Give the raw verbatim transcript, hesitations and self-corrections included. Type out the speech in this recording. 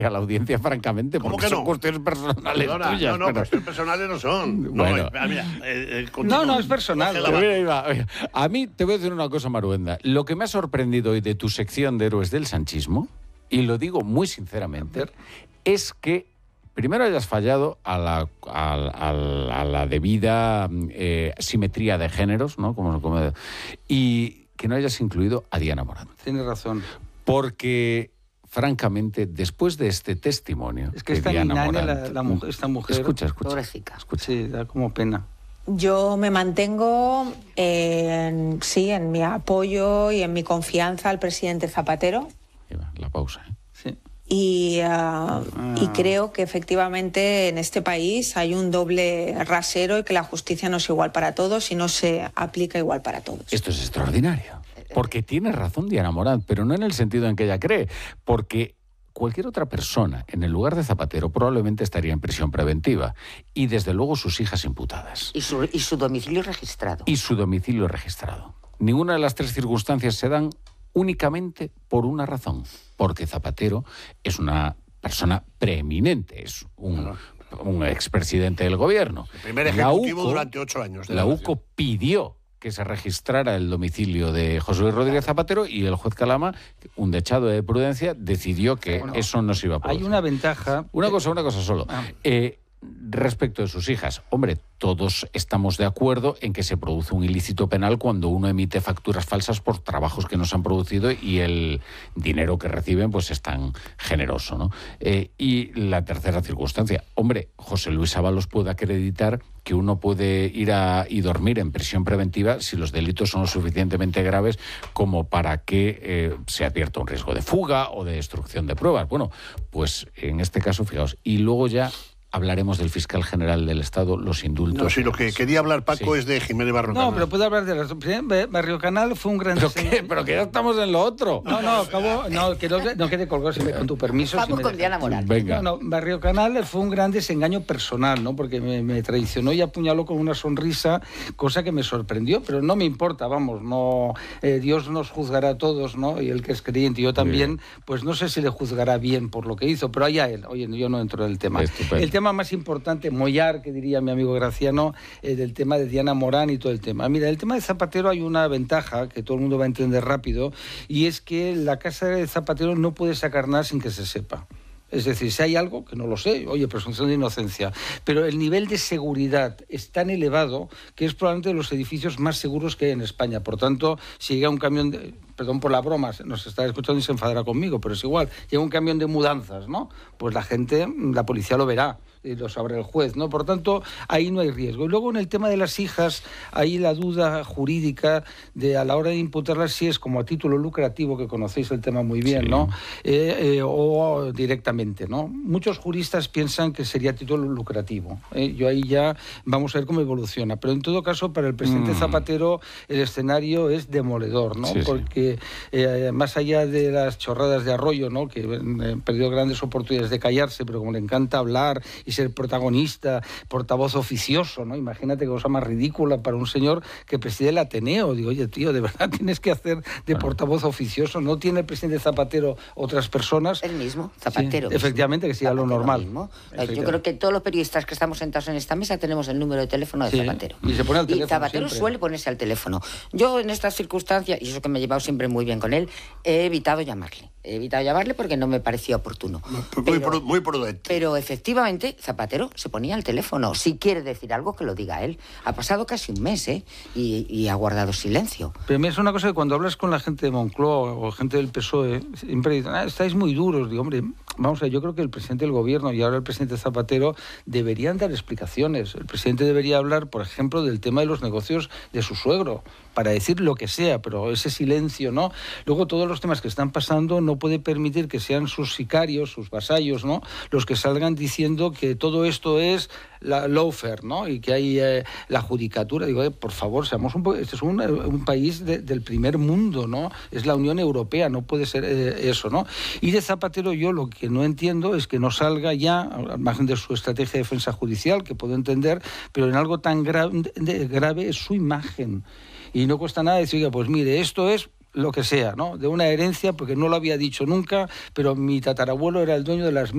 a la audiencia, francamente, ¿Cómo porque que no? son cuestiones personales Perdona, tuyas. no, no, pero... cuestiones personales no son. Bueno. No, mira, eh, eh, no, no, es personal. Coge la Mira, Iba, oye, a mí te voy a decir una cosa, Maruenda. Lo que me ha sorprendido hoy de tu sección de héroes del sanchismo, y lo digo muy sinceramente, es que primero hayas fallado a la, a, a, a la debida eh, simetría de géneros, ¿no? Como, como, y que no hayas incluido a Diana Morán. Tienes razón. Porque, francamente, después de este testimonio... Es que de es tan Diana inane Morant, la, la mujer, esta mujer. Escucha, escucha. Pobrecita. escucha. Sí, da como pena. Yo me mantengo, en, sí, en mi apoyo y en mi confianza al presidente Zapatero. Iba, la pausa, ¿eh? Sí. Y, uh, ah. y creo que efectivamente en este país hay un doble rasero y que la justicia no es igual para todos y no se aplica igual para todos. Esto es extraordinario. Porque tiene razón Diana Morant, pero no en el sentido en que ella cree, porque cualquier otra persona en el lugar de Zapatero probablemente estaría en prisión preventiva y desde luego sus hijas imputadas. Y su, y su domicilio registrado. Y su domicilio registrado. Ninguna de las tres circunstancias se dan únicamente por una razón, porque Zapatero es una persona preeminente, es un, un expresidente del gobierno. El primer ejecutivo durante ocho años. La U C O pidió que se registrara el domicilio de José Luis Rodríguez Zapatero y el juez Calama, un dechado de prudencia, decidió que bueno, eso no se iba a producir. Hay una ventaja... Una cosa, una cosa solo. Ah. Eh, respecto de sus hijas, hombre, todos estamos de acuerdo en que se produce un ilícito penal cuando uno emite facturas falsas por trabajos que no se han producido y el dinero que reciben pues es tan generoso, ¿no? Eh, y la tercera circunstancia, hombre, José Luis Ábalos puede acreditar que uno puede ir a y dormir en prisión preventiva si los delitos son lo suficientemente graves como para que eh, se advierta un riesgo de fuga o de destrucción de pruebas. Bueno, pues en este caso, fijaos, y luego ya hablaremos del fiscal general del Estado, los indultos. No, sí, lo que quería hablar, Paco, sí. es de Jiménez Barrio Canal. No, pero puedo hablar de las... Barrio Canal fue un gran... ¿Pero qué? Pero que ya estamos en lo otro. No, no, acabo... No, que no, no quede colgado, si me, con tu permiso. Vamos si con me Diana Morán. Venga. No, no, Barrio Canal fue un gran desengaño personal, ¿no? Porque me, me traicionó y apuñaló con una sonrisa, cosa que me sorprendió, pero no me importa, vamos, no... Eh, Dios nos juzgará a todos, ¿no? Y el que es creyente, yo también, pues no sé si le juzgará bien por lo que hizo, pero allá él. Oye, yo no entro en el tema. Estupendo. El tema más importante, mollar, que diría mi amigo Graciano, eh, del tema de Diana Morán y todo el tema. Mira, el tema de Zapatero hay una ventaja que todo el mundo va a entender rápido, y es que la casa de Zapatero no puede sacar nada sin que se sepa. Es decir, si hay algo, que no lo sé, oye, presunción de inocencia, pero el nivel de seguridad es tan elevado que es probablemente de los edificios más seguros que hay en España. Por tanto, si llega un camión de... Perdón por la broma, nos está escuchando y se enfadará conmigo, pero es igual. Llega un camión de mudanzas, ¿no? Pues la gente, la policía lo verá y lo sabrá el juez, ¿no? Por tanto, ahí no hay riesgo. Y luego en el tema de las hijas, ahí la duda jurídica de a la hora de imputarlas si es como a título lucrativo, que conocéis el tema muy bien, sí. ¿no? Eh, eh, o directamente, ¿no? Muchos juristas piensan que sería a título lucrativo. ¿eh? Yo ahí ya vamos a ver cómo evoluciona. Pero en todo caso, para el presidente mm. Zapatero, el escenario es demoledor, ¿no? Sí, Porque eh, más allá de las chorradas de Arroyo, ¿no? Que eh, perdió grandes oportunidades de callarse, pero como le encanta hablar y ser protagonista, portavoz oficioso, ¿no? Imagínate qué cosa más ridícula para un señor que preside el Ateneo. Digo, oye, tío, de verdad tienes que hacer de portavoz oficioso. ¿No tiene el presidente Zapatero otras personas? El mismo, Zapatero. Sí, efectivamente, que sea lo normal. Yo creo que todos los periodistas que estamos sentados en esta mesa tenemos el número de teléfono de sí, Zapatero. Y se pone al teléfono Y Zapatero siempre. suele ponerse al teléfono. Yo en estas circunstancias, y eso que me he llevado siempre muy bien con él, he evitado llamarle. He evitado llamarle porque no me parecía oportuno. Muy, pero, muy prudente. Pero efectivamente, Zapatero se ponía al teléfono. Si quiere decir algo, que lo diga él. Ha pasado casi un mes, ¿eh? Y, y ha guardado silencio. Pero a mí es una cosa que cuando hablas con la gente de Moncloa o gente del P S O E, siempre dicen, ah, estáis muy duros. Digo, hombre, vamos a ver, yo creo que el presidente del gobierno y ahora el presidente Zapatero deberían dar explicaciones. El presidente debería hablar, por ejemplo, del tema de los negocios de su suegro, para decir lo que sea, pero ese silencio, ¿no? Luego todos los temas que están pasando no puede permitir que sean sus sicarios, sus vasallos, ¿no? Los que salgan diciendo que todo esto es la lawfare, ¿no? Y que hay eh, la judicatura. Digo, eh, por favor, seamos un este es un, un país de, del primer mundo, ¿no? Es la Unión Europea, no puede ser eh, eso, ¿no? Y de Zapatero yo lo que no entiendo es que no salga ya, al margen de su estrategia de defensa judicial, que puedo entender, pero en algo tan gra de, grave es su imagen. Y no cuesta nada decir, pues mire, esto es lo que sea, ¿no? De una herencia, porque no lo había dicho nunca, pero mi tatarabuelo era el dueño de las